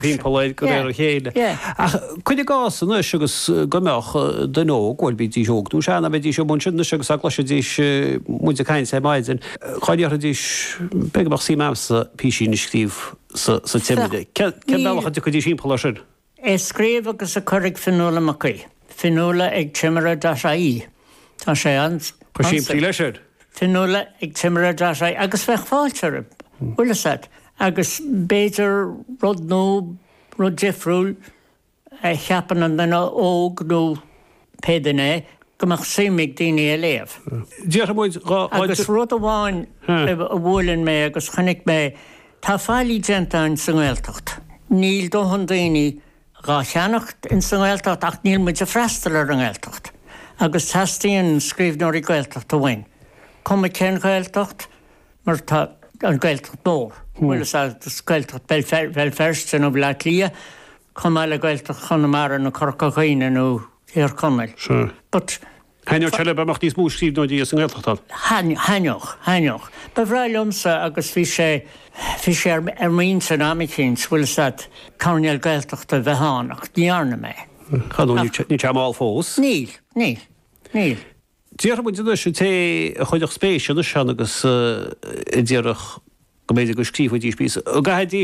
Pímpáid go ar chéile. Cuide gásan agus gomeach den nó ghilbí seochtú seanna bheití seo bun sinna agus agla sé dís muide caiin sé maidin. Cháidear dís beagach sí memsa písí scríb sa timide. Ce becha chu dí símpá sin? Scríb agus a churig finúla macaí. Finúla ag timara dasaí. Tá sé an... Síimplí leisiir? Finúla ag timara dasaí agus bheith fáiltear. Bhuilasad. Agus béidir rud nó, rud difriúil cheapan an dana óg nó pédané gomach simig daoine a léamh. Agus rud amháin a bhfuilinn mé agus chanig mé tá fáilí gentáin san Ghaeltacht. Níl dóhan daoine gá cheannacht in san Ghaeltacht ach níl muid a freistal ar an Ghaeltacht. Agus tastíon scríbnóirí Ghaeltacht a bhain. Cuma cén Ghaeltacht mar tá an Ghaeltacht nóir. Bhuilas a Ghaeltacht bel ferstin ó bhla lia, chumáile Ghaeltacht chunamara na corcachaine nó ar connail. But Hainneoch teile beach níos mú scríbnóidí san Ghaeltachtáil? Hainneoch. Ba bhráilumsa agus bhí sé ar mín san amicíns bhuilas a carneal Ghaeltacht a bheithánach, níarna mé. Chadú ní teamáil fós? Níl. Díar muid sé té chuideach spéisiú na sean agus i ddíarach go méidir go scríomh spís. A gaithidí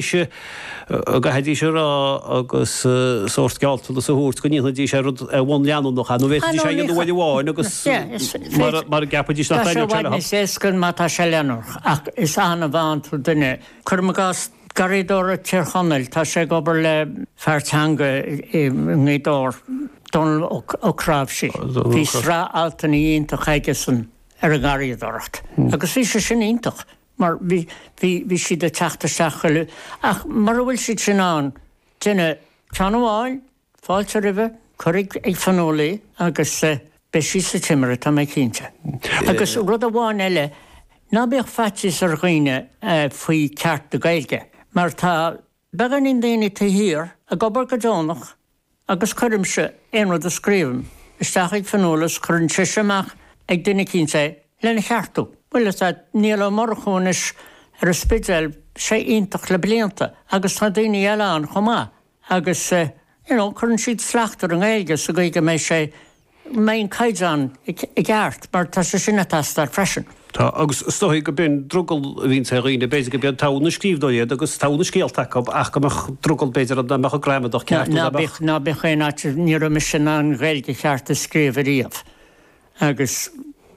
sé rá agus sórt gealta a hút go níonna dí sé bhain leanú nach nó bhéit sé an bhfuil bháin agus mar gapadí Tá sé bhaid sécan má tá sé leanúch ach is anna bhaintú duine chumagás garídóra tíorchonnail tá sé gobar le feartanga nídór Donald ó Crabsí. Bhí srá altaní ionta chaigesan ar a garídóracht. Agus bhí sé sin iontach. Mar bhí si de teachta seachaile ach mar bhfuil si sin an duine teanháil fáilte ribh chuig ag fanolaí agus be sí sa timire tá mé cínte. Agus rud amháin eile ná beag fatis ar ghoine faoi ceart do Gaeilge. Mar tá began in daoine tá hir a gobar go dónach agus chuirimse éonrad a scríbm. Isteach ag fanolas chuann siseach ag duine cínte lena cheartú. Bhuilas a níl ó marchónis ar a spidéil sé iontach le blianta agus tá daoine eile an chomá agus chuann siad sleachtar an Gaeilge so gaige mé sé maon caideán i gceart mar tá sé sinna tastar freisin. Tá agus stoigh go bin druggal vín sé riine béidir go ben tána scríbdóiad agus tána scéalteach ach goach druggal béidir an meach greimeach ceart. Ná beché ní me sin an Gaeilge cheart a scríomh riamh agus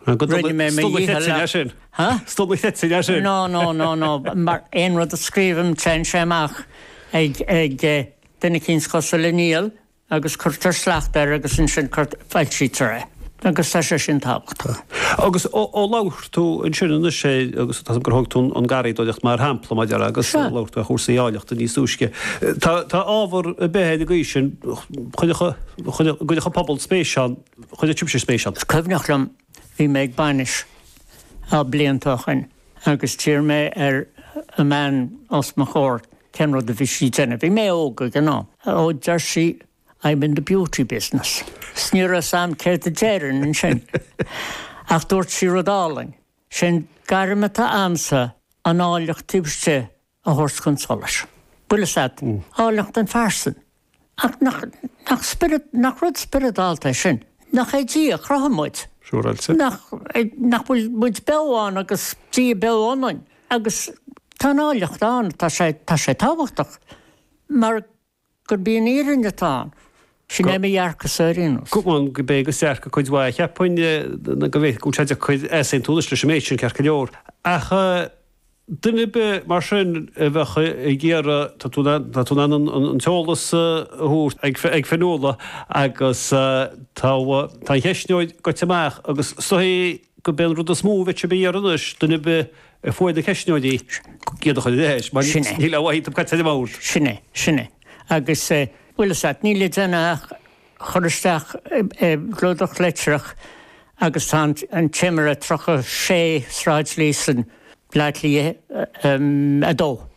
sin. Sto sin? No, mar éon rud a scríbm trein séach ag duine cíns cos le níl agus chuirtar sleachtar agus in sin feilsítere. Agus tá sé sin tábhachtta. Agus ó láirtú in sinna sé agus gur thugtún an garídóideach mar hempla maidir agus láirtú a chósaíáileachta níos úsce. Tá ábhar a béhéad a gí sin chuidecha pobl spéisián, chuide tibse spéisián. Cumhnachlam bhí méid bainis á bliantachan agus tíir mé ar a man os mo chóir cenrad a bhí sí dénne. Bhí mé óga gná. Ó dear sí I'm in the beauty business. Sníra sam céir a déireann in sin. Ach dúirt sí rodáling. Sin garimata amsa an áileach tibste a thurscon solas. Bulasad, áileach an farsan. Ach nach rud spiritálta sin. Nach é dí a chrahamid. Nach bhfuil beáin agus tí beáin agus tá áileach an tá sé táhachtach. Mar gur bíon írin atá. Sin é dhearchas a rinús. Cúmán go bé go seacha chuid bhaid cheappaine na go bhéh gúteide chuid éon túlas leis méid sin cearcha leor. Ach duine be mar sin bheitcha i ggéara tá tú an teolalas thuút ag fenóla agus tá heisneoid go teach agus sohí go ben rud a smú bheit se béarnas duine be fuaid a heisneoidí géad chuid éis, mar ní le bhaid am caiite mór. Sinne. Agus bhuilasat ní le dénach choristeach glódach leitreach agus tá an timire trocha sé sráid lísan blaid lí a dó.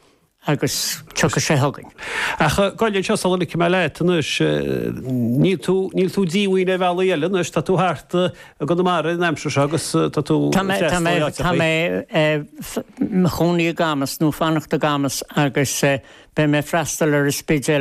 agus tucha sé thugann. Gáilinn seála me leis níl tú díhhaoine bhela eile tá tú háta a go mar nemse agus tú Tá mé chonaí gamas nó fannachta gamas agus be mé freistal ar a spidé